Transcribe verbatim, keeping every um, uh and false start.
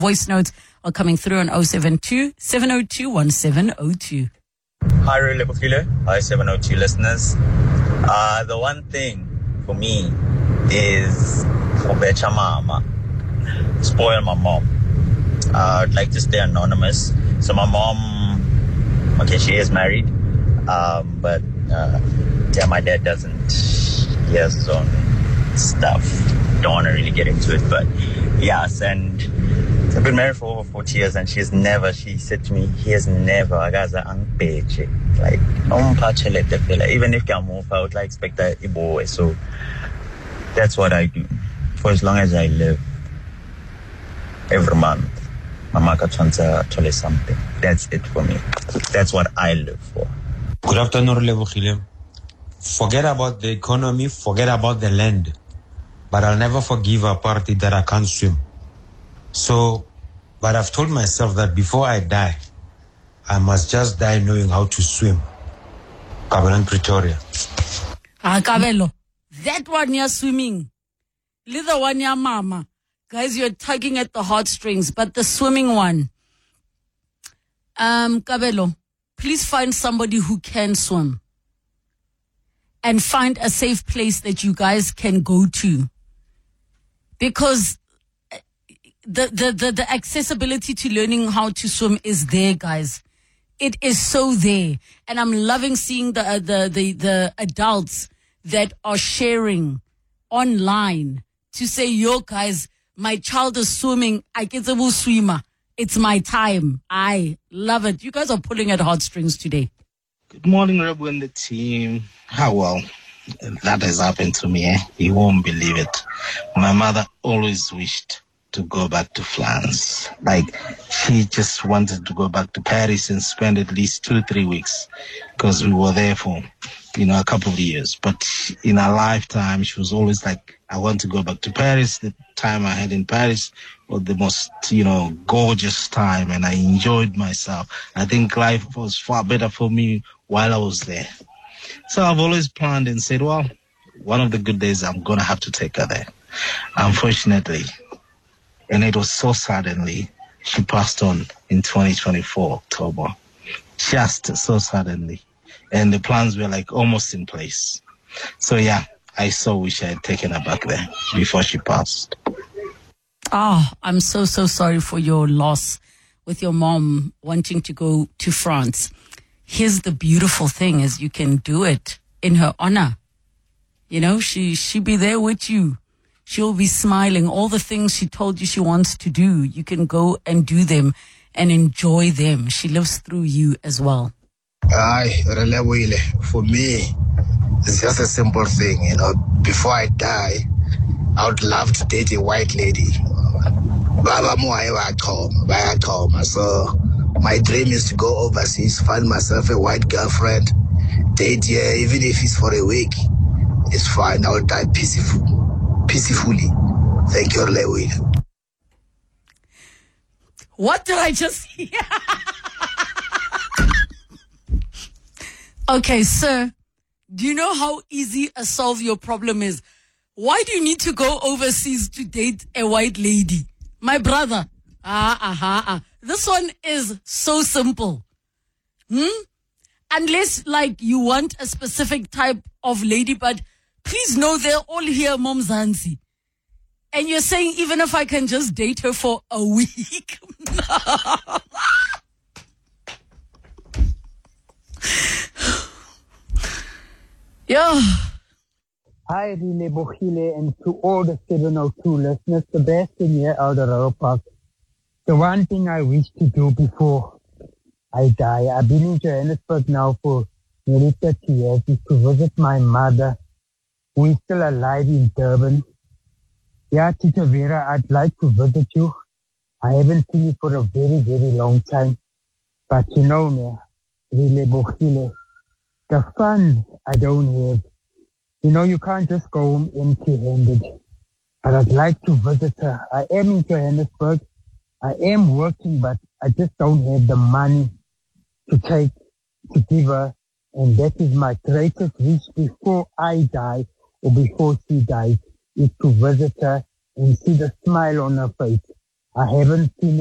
Voice notes are coming through on oh seven two, seven oh two, one seven oh two. Hi, Relebogile. Hi, seven oh two listeners. Uh, the one thing for me is Obecha Mama. Spoil my mom. Uh, I'd like to stay anonymous. So my mom, okay, she is married. Um, but, uh, yeah, my dad doesn't. He has his own stuff. Don't want to really get into it, but yes, and I've been married for over forty years, and she's never, she said to me, he has never, like, even if I move, I would like expect that Ibo. So that's what I do for as long as I live. Every month, Mama Kachanta tell something. That's it for me. That's what I live for. Good afternoon, Relebogile. Forget about the economy, forget about the land. But I'll never forgive a party that I can't swim. So, but I've told myself that before I die, I must just die knowing how to swim. Kabelo in Pretoria. Ah, Kabelo. That one you're swimming. Little one you're mama. Guys, you're tugging at the heartstrings, but the swimming one. Um, Kabelo, please find somebody who can swim. And find a safe place that you guys can go to. Because the, the, the, the accessibility to learning how to swim is there, guys. It is so there. And I'm loving seeing the, uh, the, the, the adults that are sharing online to say, yo, guys, my child is swimming. I get a swimmer. It's my time. I love it. You guys are pulling at heartstrings today. Good morning, Rebu and the team. How well? That has happened to me, eh? You won't believe it. My mother always wished to go back to France. Like, she just wanted to go back to Paris and spend at least two, three weeks because we were there for, you know, a couple of years. But in her lifetime, she was always like, I want to go back to Paris. The time I had in Paris was the most, you know, gorgeous time, and I enjoyed myself. I think life was far better for me while I was there. So I've always planned and said, well, one of the good days I'm going to have to take her there. Unfortunately, and it was so suddenly, she passed on in twenty twenty-four, October. Just so suddenly. And the plans were like almost in place. So yeah, I so wish I had taken her back there before she passed. Oh, I'm so, so sorry for your loss with your mom wanting to go to France. Here's the beautiful thing is you can do it in her honor. You know, she, she'll be there with you. She'll be smiling. All the things she told you she wants to do, you can go and do them and enjoy them. She lives through you as well. Aye, Relebogile. For me, it's just a simple thing. You know, before I die, I would love to date a white lady. Baba Moa, so my dream is to go overseas, find myself a white girlfriend, date here, even if it's for a week. It's fine. I'll die peaceful, peacefully. Thank you, Relebogile. What did I just hear? Okay, sir, do you know how easy a solve your problem is? Why do you need to go overseas to date a white lady? My brother. Ah, ah, ah, ah. This one is so simple. Hmm? Unless, like, you want a specific type of lady, but please know they're all here, Mom Zanzi. And you're saying even if I can just date her for a week? Yeah. Hi, Relebogile, and to all the seven oh two listeners, the best in here out of Royal Park. The one thing I wish to do before I die, I've been in Johannesburg now for nearly thirty years, is to visit my mother, who is still alive in Durban. Yeah, Tita Vera, I'd like to visit you. I haven't seen you for a very, very long time. But you know me, Relebogile, the funds I don't have. You know, you can't just go home empty-handed. But I'd like to visit her. I am in Johannesburg. I am working, but I just don't have the money to take, to give her. And that is my greatest wish before I die or before she dies, is to visit her and see the smile on her face. I haven't seen